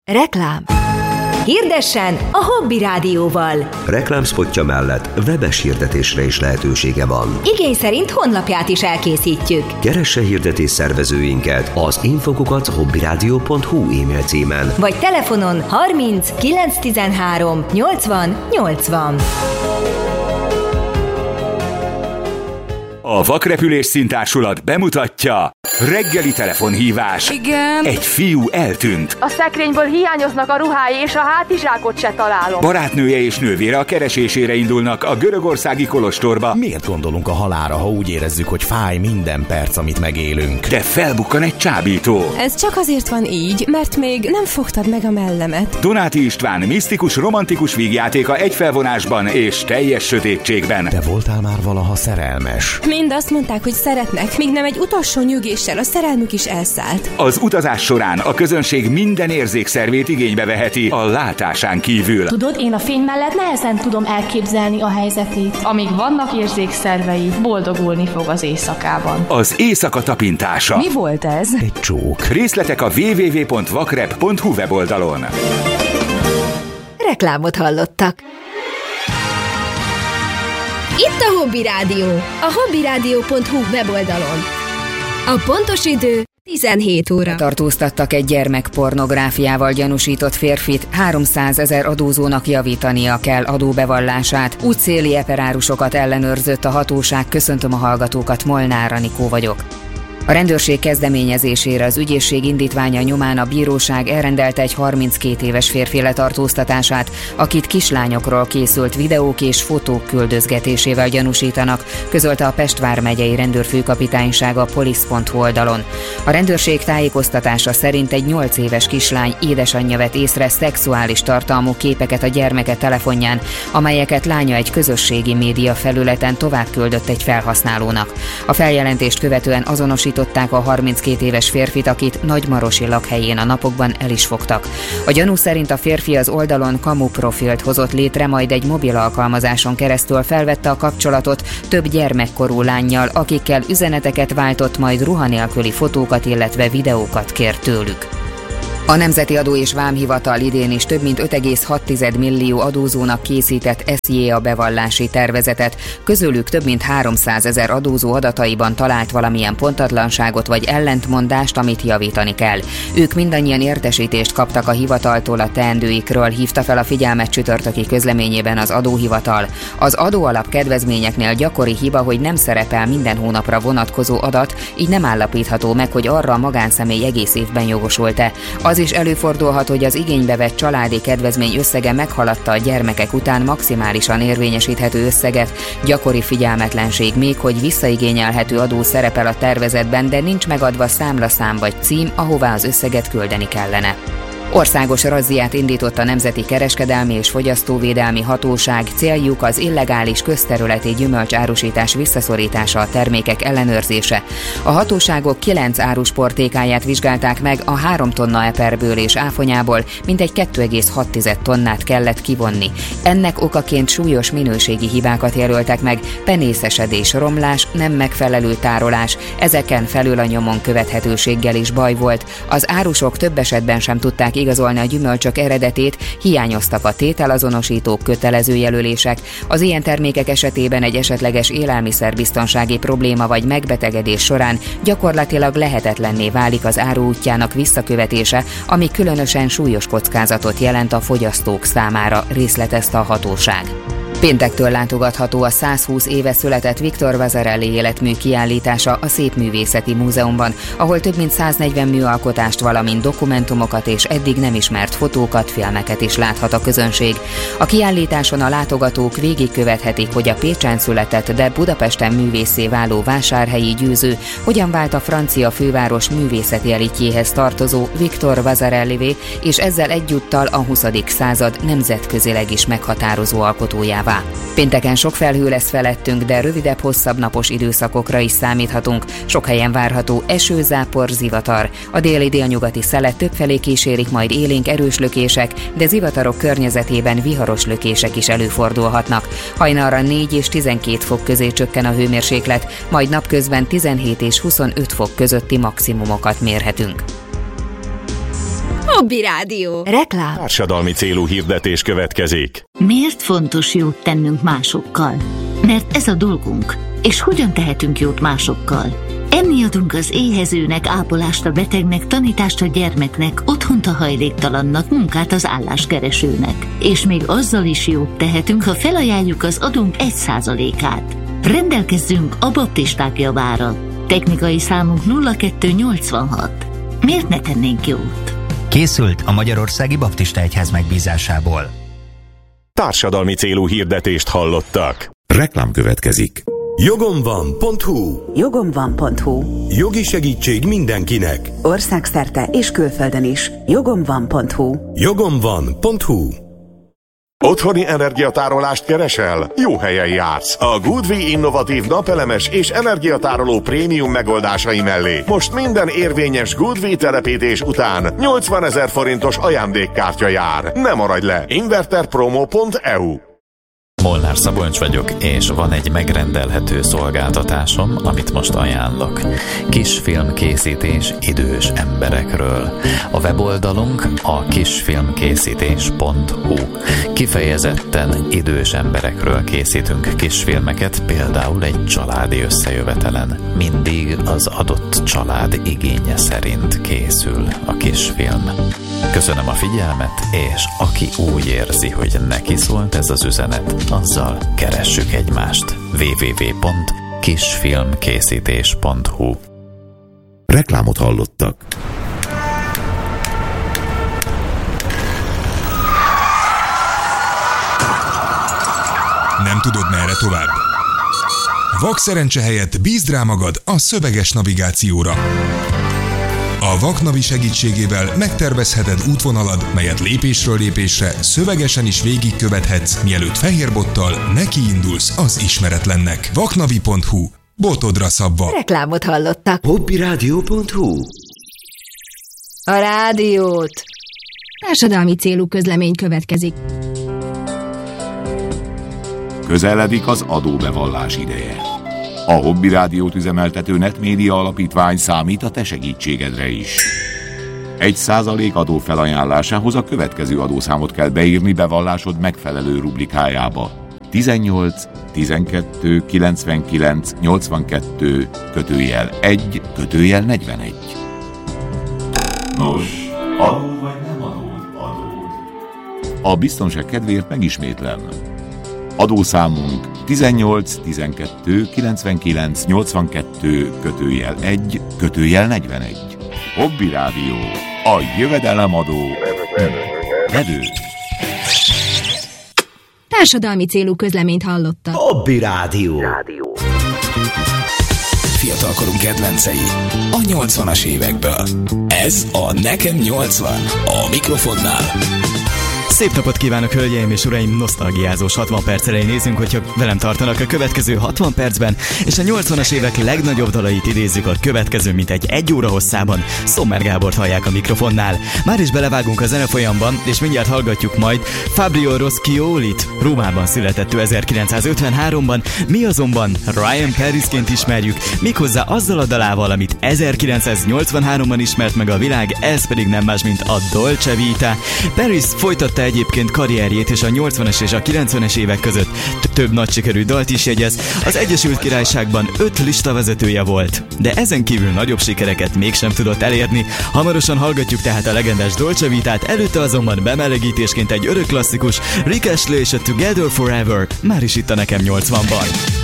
Reklám. Hirdessen a Hobby Rádióval. Reklámspotja mellett webes hirdetésre is lehetősége van. Igény szerint honlapját is elkészítjük. Keresse hirdetés szervezőinket az info@hobbyradio.hu e-mail címen. Vagy telefonon 30 913 80 80. A Vakrepülés Színtársulat bemutatja reggeli telefonhívás. Igen. Egy fiú eltűnt. A szekrényből hiányoznak a ruhái, és a hátizsákot se találom. Barátnője és nővére a keresésére indulnak a görögországi kolostorba. Miért gondolunk a halálra, ha úgy érezzük, hogy fáj minden perc, amit megélünk? De felbukkan egy csábító. Ez csak azért van így, mert még nem fogtad meg a mellemet. Donáti István misztikus, romantikus vígjátéka egy felvonásban és teljes sötétségben. Te voltál már valaha szerelmes? Mind azt mondták, hogy szeretnek, míg nem egy utolsó nyügéssel a szerelmük is elszállt. Az utazás során a közönség minden érzékszervét igénybe veheti a látásán kívül. Tudod, én a fény mellett nehezen tudom elképzelni a helyzetét. Amíg vannak érzékszervei, boldogulni fog az éjszakában. Az éjszaka tapintása. Mi volt ez? Egy csók. Részletek a www.vakrep.hu weboldalon. Reklámot hallottak. Itt a Hobby Rádió, a hobbyradio.hu weboldalon. A pontos idő 17 óra. Tartóztattak egy gyermekpornográfiával gyanúsított férfit, 300 000 adózónak javítania kell adóbevallását. Útszéli eperárusokat ellenőrzött a hatóság. Köszöntöm a hallgatókat, Molnár Anikó vagyok. A rendőrség kezdeményezésére az ügyészség indítványa nyomán a bíróság elrendelte egy 32 éves férfi letartóztatását, akit kislányokról készült videók és fotók küldözgetésével gyanúsítanak, közölte a Pest vármegyei rendőrfőkapitányság a police.hu oldalon. A rendőrség tájékoztatása szerint egy 8 éves kislány édesanyja vett észre szexuális tartalmú képeket a gyermeke telefonján, amelyeket lánya egy közösségi média felületen tovább küldött egy felhasználónak. A feljelentést követően azonosították a 32 éves férfit, akit Nagymarosi lakhelyén a napokban el is fogtak. A gyanú szerint a férfi az oldalon kamu profilt hozott létre, majd egy mobil alkalmazáson keresztül felvette a kapcsolatot több gyermekkorú lánnyal, akikkel üzeneteket váltott, majd ruha nélküli fotókat, illetve videókat kért tőlük. A Nemzeti Adó és Vámhivatal idén is több mint 5,6 millió adózónak készített SZJA bevallási tervezetet, közülük több mint 300 000 adózó adataiban talált valamilyen pontatlanságot vagy ellentmondást, amit javítani kell. Ők mindannyian értesítést kaptak a hivataltól a teendőikről, hívta fel a figyelmet csütörtöki közleményében az adóhivatal. Az adóalap kedvezményeknél gyakori hiba, hogy nem szerepel minden hónapra vonatkozó adat, így nem állapítható meg, hogy arra a magánszemély egész évben jogosult-e. Az is előfordulhat, hogy az igénybe vett családi kedvezmény összege meghaladta a gyermekek után maximálisan érvényesíthető összeget. Gyakori figyelmetlenség még, hogy visszaigényelhető adó szerepel a tervezetben, de nincs megadva számlaszám vagy cím, ahová az összeget küldeni kellene. Országos razziát indított a Nemzeti Kereskedelmi és Fogyasztóvédelmi Hatóság, céljuk az illegális közterületi gyümölcsárusítás visszaszorítása, a termékek ellenőrzése. A hatóságok 9 árusportékáját vizsgálták meg, a 3 tonna eperből és áfonyából mintegy 2,6 tonnát kellett kivonni. Ennek okaként súlyos minőségi hibákat jelöltek meg, penészesedés, romlás, nem megfelelő tárolás, ezeken felül a nyomon követhetőséggel is baj volt. Az árusok több esetben sem tudták igazolni a gyümölcsök eredetét, hiányoztak a tételazonosítók, kötelező jelölések. Az ilyen termékek esetében egy esetleges élelmiszerbiztonsági probléma vagy megbetegedés során gyakorlatilag lehetetlenné válik az áru útjának visszakövetése, ami különösen súlyos kockázatot jelent a fogyasztók számára, részletezte a hatóság. Péntektől látogatható a 120 éve született Victor Vasarely életmű kiállítása a Szépművészeti Múzeumban, ahol több mint 140 műalkotást, valamint dokumentumokat és eddig nem ismert fotókat, filmeket is láthat a közönség. A kiállításon a látogatók végigkövethetik, hogy a Pécsen született, de Budapesten művésszé váló vásárhelyi Győző hogyan vált a francia főváros művészeti elitjéhez tartozó Victor Vasarelyvé, és ezzel egyúttal a 20. század nemzetközileg is meghatározó alkotójává. Pénteken sok felhő lesz felettünk, de rövidebb, hosszabb napos időszakokra is számíthatunk. Sok helyen várható eső, zápor, zivatar. A déli-délnyugati szelet többfelé kísérik majd élénk erős lökések, de zivatarok környezetében viharos lökések is előfordulhatnak. Hajnalra 4 és 12 fok közé csökken a hőmérséklet, majd napközben 17 és 25 fok közötti maximumokat mérhetünk. Hobby Rádió. Reklám. Társadalmi célú hirdetés következik. Miért fontos jót tennünk másokkal? Mert ez a dolgunk. És hogyan tehetünk jót másokkal? Enni adunk az éhezőnek, ápolást a betegnek, tanítást a gyermeknek, otthont a hajléktalannak, munkát az álláskeresőnek. És még azzal is jót tehetünk, ha felajánljuk az adunk 1%-át. Rendelkezzünk a baptisták javára. Technikai számunk 0286. Miért ne tennénk jót? Készült a Magyarországi Baptista Egyház megbízásából. Társadalmi célú hirdetést hallottak. Reklám következik. Jogomvan.hu. Jogomvan.hu. Jogi segítség mindenkinek. Országszerte és külföldön is. Jogomvan.hu. Jogomvan.hu. Otthoni energiatárolást keresel? Jó helyen jársz. A Goodwe innovatív napelemes és energiatároló prémium megoldásai mellé most minden érvényes Goodwe telepítés után 80 000 forintos ajándékkártya jár. Ne maradj le! Inverterpromo.eu. Molnár Szabolcs vagyok, és van egy megrendelhető szolgáltatásom, amit most ajánlok. Kisfilmkészítés idős emberekről. A weboldalunk a kisfilmkészítés.hu. Kifejezetten idős emberekről készítünk kisfilmeket, például egy családi összejövetelen. Mindig az adott család igénye szerint készül a kisfilm. Köszönöm a figyelmet, és aki úgy érzi, hogy neki szólt ez az üzenet, azzal keressük egymást. www.kisfilmkészítés.hu. Reklámot hallottak. Nem tudod, merre tovább? Vakszerencse helyett bízd rá magad a szöveges navigációra. A Vaknavi segítségével megtervezheted útvonalad, melyet lépésről lépésre szövegesen is végigkövethetsz, mielőtt fehérbottal nekiindulsz az ismeretlennek. Vaknavi.hu. Botodra szabva. Reklámot hallottak. Hobbyradio.hu. A rádiót. Társadalmi célú közlemény következik. Közeledik az adóbevallás ideje. A Hobby Rádiót üzemeltető Netmédia Alapítvány számít a te segítségedre is. 1% adó felajánlásához a következő adószámot kell beírni bevallásod megfelelő rubrikájába. 18 12 99 82 /1 /41. Nos, adó vagy nem adód? A biztonság kedvéért megismétlem. Adószámunk 18 12 99 82 /1 /41. Hobby Rádió, a jövedelemadó vedő. Társadalmi célú közleményt hallotta. Hobby Rádió. Fiatalkorunk kedvencei a 80-as évekből. Ez a Nekem 80 a mikrofonnál. Szép napot kívánok, hölgyeim és uraim! Nosztalgiázós 60 perc elején nézünk, hogyha velem tartanak a következő 60 percben, és a 80-as évek legnagyobb dalait idézzük a következő mintegy 1 óra hosszában. Sommer Gábort hallják a mikrofonnál. Már is belevágunk a zenefolyamban, és mindjárt hallgatjuk majd Fabio Rosciolit. Rómában született 1953-ban, mi azonban Ryan Parisként ismerjük, méghozzá azzal a dalával, amit 1983-ban ismert meg a világ, ez pedig nem más, mint a Dolce Vita. Paris folytatta egyébként karrierjét, és a 80-es és a 90-es évek között több nagy sikerű dalt is jegyez. Az Egyesült Királyságban 5 listavezetője volt, de ezen kívül nagyobb sikereket mégsem tudott elérni. Hamarosan hallgatjuk tehát a legendás Dolce Vitát, előtte azonban bemelegítésként egy örök klasszikus, Rick Astley és a Together Forever, már is itt a Nekem 80-ban.